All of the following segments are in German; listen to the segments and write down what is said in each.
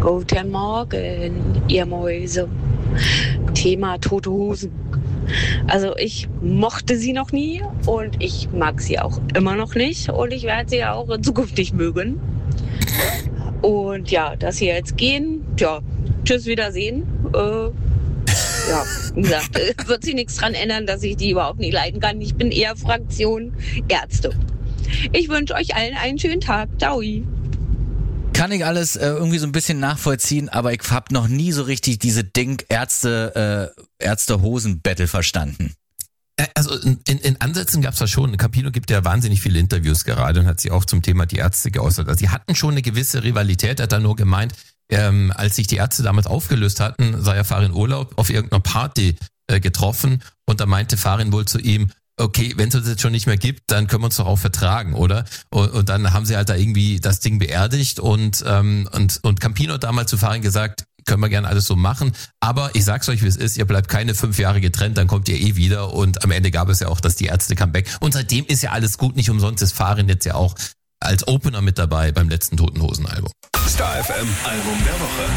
Guten Morgen, ihr Mäuse. Thema Tote Hosen. Also ich mochte sie noch nie und ich mag sie auch immer noch nicht und ich werde sie auch in Zukunft nicht mögen. Und ja, dass sie jetzt gehen, ja, tschüss, Wiedersehen. Ja, wie gesagt, wird sich nichts dran ändern, dass ich die überhaupt nicht leiden kann. Ich bin eher Fraktion Ärzte. Ich wünsche euch allen einen schönen Tag. Ciao. Kann ich alles irgendwie so ein bisschen nachvollziehen, aber ich habe noch nie so richtig diese Ärzte-Hosen-Battle verstanden. Also in Ansätzen gab's da schon. Campino gibt ja wahnsinnig viele Interviews gerade und hat sich auch zum Thema die Ärzte geäußert. Also die hatten schon eine gewisse Rivalität, hat er nur gemeint, als sich die Ärzte damals aufgelöst hatten, sei er Farin Urlaub auf irgendeiner Party getroffen und da meinte Farin wohl zu ihm, okay, wenn es uns jetzt schon nicht mehr gibt, dann können wir uns doch auch vertragen, oder? Und dann haben sie halt da irgendwie das Ding beerdigt und Campino hat damals zu Farin gesagt, können wir gerne alles so machen, aber ich sag's euch, wie es ist, ihr bleibt keine 5 Jahre getrennt, dann kommt ihr eh wieder und am Ende gab es ja auch das Die Ärzte Comeback und seitdem ist ja alles gut, nicht umsonst ist Farin jetzt ja auch als Opener mit dabei beim letzten Toten Hosen Album. Star FM Album der Woche.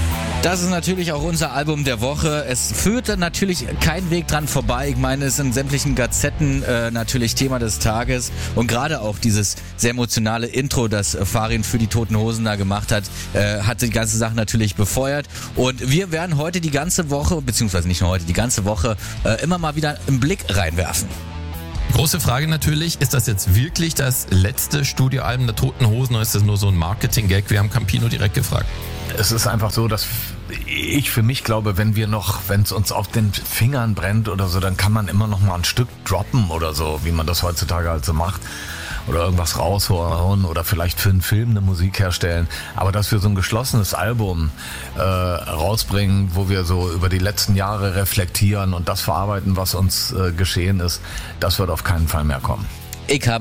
Das ist natürlich auch unser Album der Woche. Es führt dann natürlich kein Weg dran vorbei. Ich meine, es ist in sämtlichen Gazetten natürlich Thema des Tages. Und gerade auch dieses sehr emotionale Intro, das Farin für die Toten Hosen da gemacht hat, hat die ganze Sache natürlich befeuert. Und wir werden heute die ganze Woche, beziehungsweise nicht nur heute, die ganze Woche immer mal wieder einen Blick reinwerfen. Große Frage natürlich, ist das jetzt wirklich das letzte Studioalbum der Toten Hosen oder ist das nur so ein Marketing-Gag? Wir haben Campino direkt gefragt. Es ist einfach so, dass ich für mich glaube, wenn es uns auf den Fingern brennt oder so, dann kann man immer noch mal ein Stück droppen oder so, wie man das heutzutage halt so macht. Oder irgendwas raushauen oder vielleicht für einen Film eine Musik herstellen. Aber dass wir so ein geschlossenes Album rausbringen, wo wir so über die letzten Jahre reflektieren und das verarbeiten, was uns geschehen ist, das wird auf keinen Fall mehr kommen. Ich habe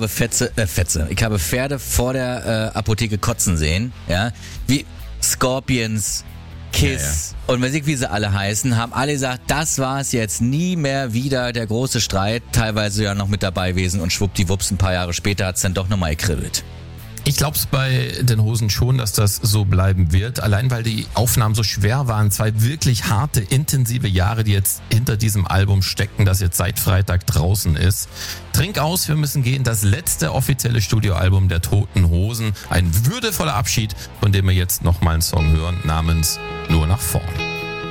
Ich habe Pferde vor der Apotheke kotzen sehen, ja, wie Scorpions, Kiss und weiß ich, wie sie alle heißen, haben alle gesagt, das war's jetzt, nie mehr wieder der große Streit, teilweise ja noch mit dabei gewesen und schwuppdiwupps, ein paar Jahre später hat's dann doch nochmal gekribbelt. Ich glaube es bei den Hosen schon, dass das so bleiben wird. Allein weil die Aufnahmen so schwer waren. 2 wirklich harte, intensive Jahre, die jetzt hinter diesem Album stecken, das jetzt seit Freitag draußen ist. Trink aus, wir müssen gehen. Das letzte offizielle Studioalbum der Toten Hosen. Ein würdevoller Abschied, von dem wir jetzt nochmal einen Song hören, namens Nur nach vorn.